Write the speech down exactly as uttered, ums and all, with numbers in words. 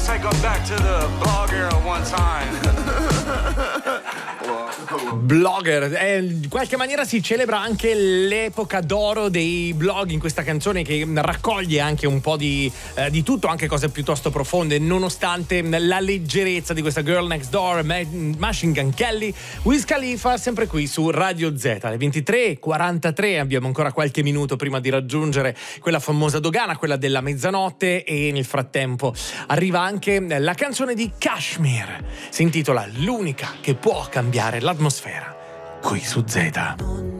take her back to the blog era one time. Blogger, eh, in qualche maniera si celebra anche l'epoca d'oro dei blog in questa canzone, che raccoglie anche un po' di, eh, di tutto, anche cose piuttosto profonde, nonostante la leggerezza di questa Girl Next Door, Ma- Machine Gun Kelly, Wiz Khalifa, sempre qui su Radio Z. Alle ventitré e quarantatré abbiamo ancora qualche minuto prima di raggiungere quella famosa dogana, quella della mezzanotte, e nel frattempo arriva anche la canzone di Kashmir, si intitola L'unica che può cambiare l'atmosfera, qui su Z.